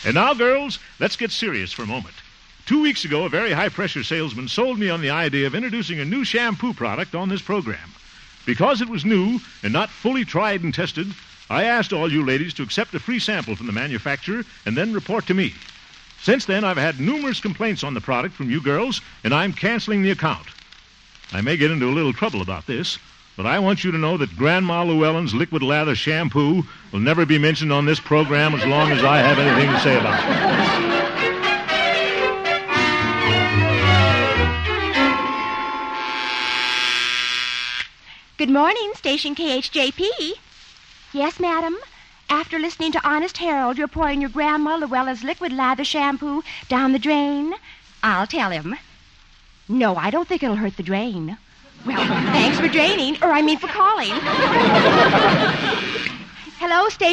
And now, girls, let's get serious for a moment. 2 weeks ago, a very high-pressure salesman sold me on the idea of introducing a new shampoo product on this program. Because it was new and not fully tried and tested, I asked all you ladies to accept a free sample from the manufacturer and then report to me. Since then, I've had numerous complaints on the product from you girls, and I'm canceling the account. I may get into a little trouble about this, but I want you to know that Grandma Llewellyn's liquid lather shampoo will never be mentioned on this program as long as I have anything to say about it. Good morning, Station KHJP. Yes, madam. After listening to Honest Harold, you're pouring your Grandma Llewellyn's liquid lather shampoo down the drain? I'll tell him. No, I don't think it'll hurt the drain. Well, thanks for draining, for calling. Hello, Station